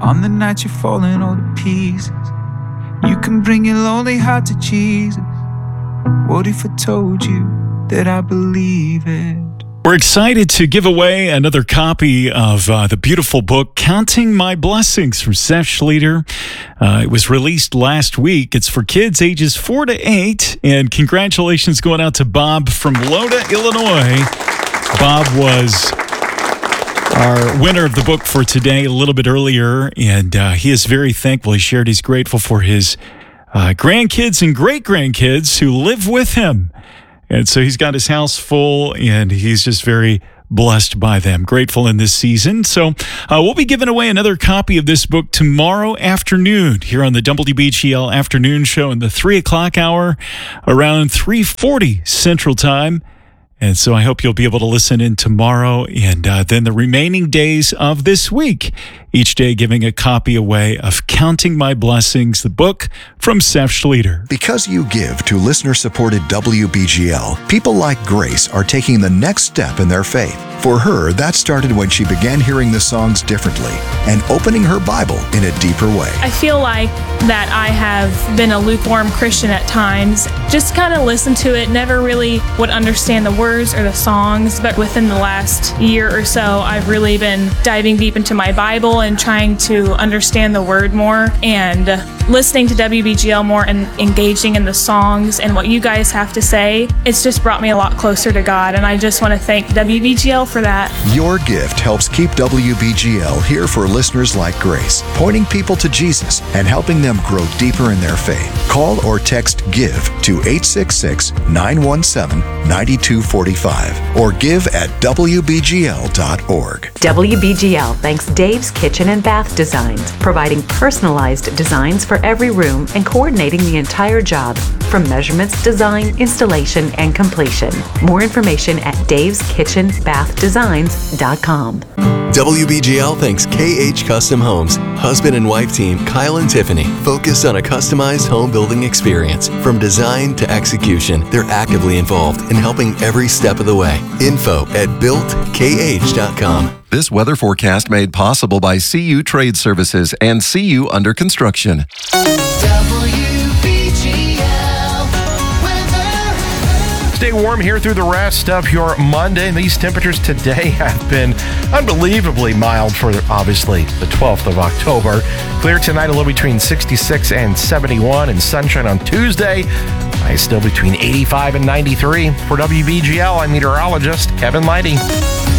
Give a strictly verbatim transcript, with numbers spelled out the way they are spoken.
On the night you're falling all to pieces, you can bring your lonely heart to Jesus. What if I told you that I believe it? We're excited to give away another copy of uh, the beautiful book, Counting My Blessings from Seth Schlueter. Uh, it was released last week. It's for kids ages four to eight. And congratulations going out to Bob from Lodi, Illinois. Bob was our winner of the book for today a little bit earlier, and uh, he is very thankful. He shared he's grateful for his uh, grandkids and great-grandkids who live with him. And so he's got his house full, and he's just very blessed by them, grateful in this season. So uh, we'll be giving away another copy of this book tomorrow afternoon here on the W B G L Afternoon Show in the three o'clock hour around three forty Central Time. And so I hope you'll be able to listen in tomorrow and uh, then the remaining days of this week, each day giving a copy away of Counting My Blessings, the book from Seth Schlueter. Because you give to listener-supported W B G L, people like Grace are taking the next step in their faith. For her, that started when she began hearing the songs differently and opening her Bible in a deeper way. I feel like that I have been a lukewarm Christian at times. Just kind of listened to it, never really would understand the words or the songs, but within the last year or so, I've really been diving deep into my Bible and trying to understand the Word more and listening to W B G L more and engaging in the songs and what you guys have to say. It's just brought me a lot closer to God, and I just want to thank W B G L for that. Your gift helps keep W B G L here for listeners like Grace, pointing people to Jesus and helping them grow deeper in their faith. Call or text GIVE to eight six six, nine one seven, nine two four five or give at W B G L dot org. W B G L thanks Dave's Kitchen and Bath Designs, providing personalized designs for every room and coordinating the entire job, from measurements, design, installation, and completion. More information at daves kitchen bath designs dot com. W B G L thanks K H Custom Homes. Husband and wife team Kyle and Tiffany focus on a customized home building experience. From design to execution, they're actively involved in helping every step of the way. Info at built k h dot com. This weather forecast made possible by C U Trade Services and C U Under Construction. Stay warm here through the rest of your Monday. These temperatures today have been unbelievably mild for, obviously, the twelfth of October. Clear tonight, a little between sixty-six and seventy-one, and sunshine on Tuesday. Highs still between eighty-five and ninety-three. For W B G L, I'm meteorologist Kevin Leidy.